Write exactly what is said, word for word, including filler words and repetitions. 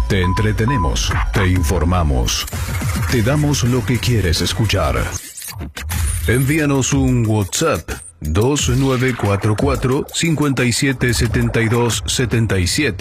Te entretenemos, te informamos, te damos lo que quieres escuchar. Envíanos un WhatsApp dos nueve cuatro cuatro, cinco siete siete dos siete siete.